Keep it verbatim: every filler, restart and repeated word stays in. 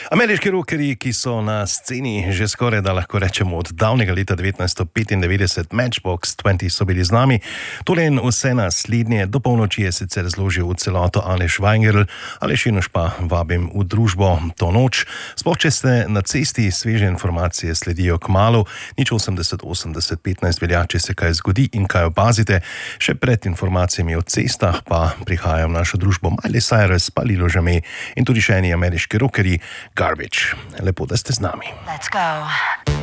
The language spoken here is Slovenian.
Ameriški rockerji, ki so na sceni že skoraj da lahko rečemo od davnega leta devetnajststo petindevetdeset, Matchbox dvajset so bili z nami. Tole in vse naslednje do polnoči je sicer zložil v celoto Aleš Weingerl, Aleš Inoš pa vabim v družbo to noč. Sploh če ste na cesti, sveže informacije sledijo kmalu, nič osemdeset osemdeset petnajst velja, če se kaj zgodi in kaj opazite. Še pred informacijami o cestah pa prihajajo v našo družbo Miley Cyrus, pa Lilo Žame in tudi še eni ameriški rockerji, Garbage. Lepo, da ste z nami. Let's go.